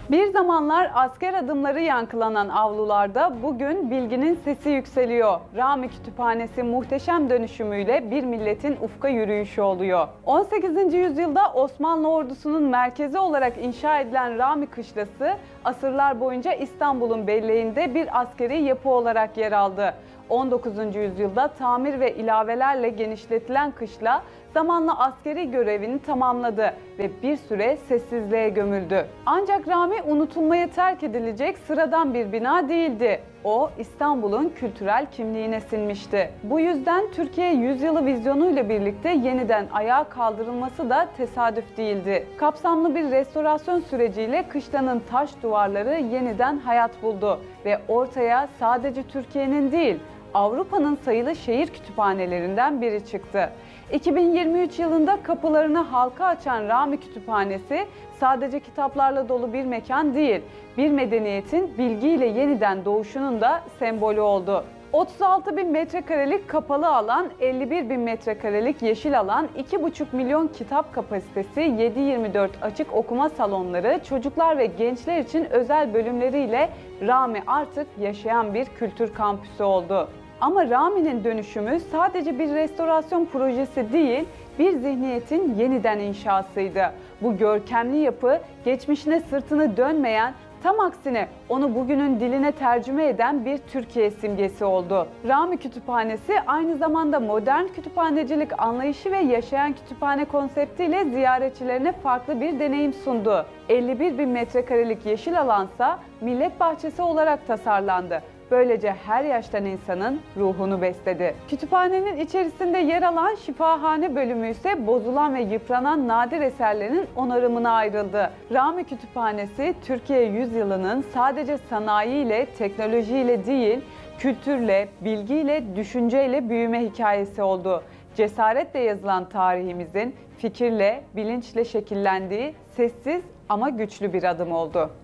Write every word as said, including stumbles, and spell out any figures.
Bir zamanlar asker adımları yankılanan avlularda bugün bilginin sesi yükseliyor. Rami Kütüphanesi muhteşem dönüşümüyle bir milletin ufka yürüyüşü oluyor. on sekizinci yüzyılda Osmanlı ordusunun merkezi olarak inşa edilen Rami Kışlası, asırlar boyunca İstanbul'un belleğinde bir askeri yapı olarak yer aldı. on dokuzuncu yüzyılda tamir ve ilavelerle genişletilen kışla zamanla askeri görevini tamamladı ve bir süre sessizliğe gömüldü. Ancak Rami unutulmaya terk edilecek sıradan bir bina değildi. O, İstanbul'un kültürel kimliğine sinmişti. Bu yüzden Türkiye Yüzyılı vizyonuyla birlikte yeniden ayağa kaldırılması da tesadüf değildi. Kapsamlı bir restorasyon süreciyle kışlanın taş duvarları yeniden hayat buldu ve ortaya sadece Türkiye'nin değil, Avrupa'nın sayılı şehir kütüphanelerinden biri çıktı. iki bin yirmi üç yılında kapılarını halka açan Rami Kütüphanesi sadece kitaplarla dolu bir mekan değil, bir medeniyetin bilgiyle yeniden doğuşunun da sembolü oldu. otuz altı bin metrekarelik kapalı alan, elli bir bin metrekarelik yeşil alan, iki buçuk milyon kitap kapasitesi, yedi yirmi dört açık okuma salonları, çocuklar ve gençler için özel bölümleriyle Rami artık yaşayan bir kültür kampüsü oldu. Ama Rami'nin dönüşümü sadece bir restorasyon projesi değil, bir zihniyetin yeniden inşasıydı. Bu görkemli yapı geçmişine sırtını dönmeyen, tam aksine onu bugünün diline tercüme eden bir Türkiye simgesi oldu. Rami Kütüphanesi aynı zamanda modern kütüphanecilik anlayışı ve yaşayan kütüphane konseptiyle ziyaretçilerine farklı bir deneyim sundu. elli bir bin metrekarelik yeşil alansa millet bahçesi olarak tasarlandı. Böylece her yaştan insanın ruhunu besledi. Kütüphanenin içerisinde yer alan şifahane bölümü ise bozulan ve yıpranan nadir eserlerin onarımına ayrıldı. Rami Kütüphanesi, Türkiye Yüzyılı'nın sadece sanayiyle, teknolojiyle değil, kültürle, bilgiyle, düşünceyle büyüme hikayesi oldu. Cesaretle yazılan tarihimizin fikirle, bilinçle şekillendiği sessiz ama güçlü bir adım oldu.